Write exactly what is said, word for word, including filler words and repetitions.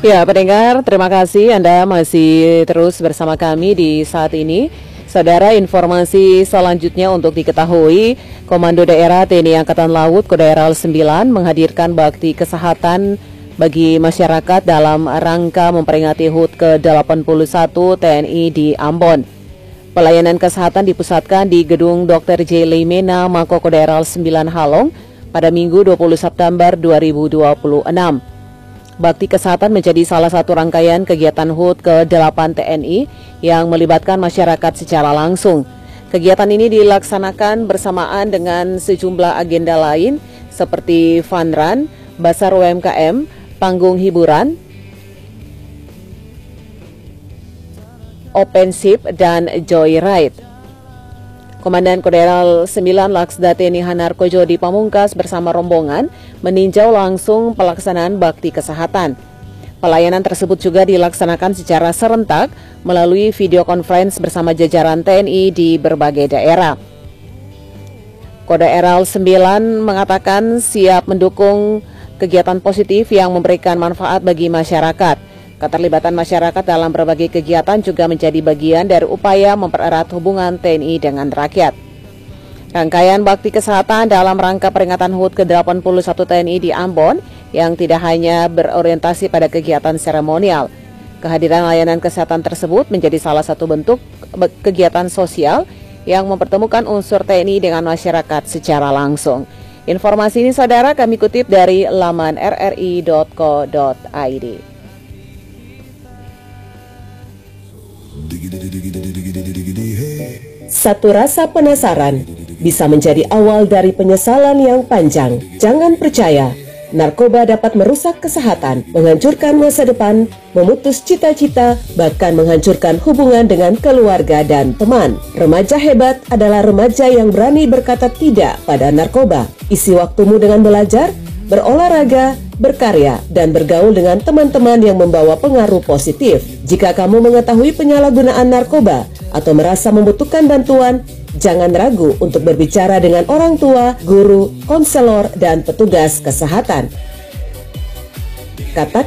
Ya, pendengar, terima kasih Anda masih terus bersama kami di saat ini. Saudara, informasi selanjutnya untuk diketahui, Komando Daerah T N I Angkatan Laut Kodaeral sembilan menghadirkan bakti kesehatan bagi masyarakat dalam rangka memperingati H U T ke delapan puluh satu T N I di Ambon. Pelayanan kesehatan dipusatkan di Gedung Dokter J. Leimena Mako Kodaeral sembilan Halong pada Minggu dua puluh September dua ribu dua puluh enam. Bakti kesehatan menjadi salah satu rangkaian kegiatan H U T ke delapan T N I yang melibatkan masyarakat secara langsung. Kegiatan ini dilaksanakan bersamaan dengan sejumlah agenda lain seperti fun run, basar U M K M, panggung hiburan, open ship, dan joyride. Komandan Kodaeral sembilan Laksda T N I Hanarko Jodi Pamungkas bersama rombongan meninjau langsung pelaksanaan bakti kesehatan. Pelayanan tersebut juga dilaksanakan secara serentak melalui video conference bersama jajaran T N I di berbagai daerah. Kodaeral sembilan mengatakan siap mendukung kegiatan positif yang memberikan manfaat bagi masyarakat. Keterlibatan masyarakat dalam berbagai kegiatan juga menjadi bagian dari upaya mempererat hubungan T N I dengan rakyat. Rangkaian bakti kesehatan dalam rangka peringatan H U T ke delapan puluh satu T N I di Ambon yang tidak hanya berorientasi pada kegiatan seremonial. Kehadiran layanan kesehatan tersebut menjadi salah satu bentuk kegiatan sosial yang mempertemukan unsur T N I dengan masyarakat secara langsung. Informasi ini saudara kami kutip dari laman r r i dot co dot i d. Satu rasa penasaran bisa menjadi awal dari penyesalan yang panjang. Jangan percaya, narkoba dapat merusak kesehatan, menghancurkan masa depan, memutus cita-cita, bahkan menghancurkan hubungan dengan keluarga dan teman. Remaja hebat adalah remaja yang berani berkata tidak pada narkoba. Isi waktumu dengan belajar, berolahraga, berkarya, dan bergaul dengan teman-teman yang membawa pengaruh positif. Jika kamu mengetahui penyalahgunaan narkoba atau merasa membutuhkan bantuan, jangan ragu untuk berbicara dengan orang tua, guru, konselor, dan petugas kesehatan. Kata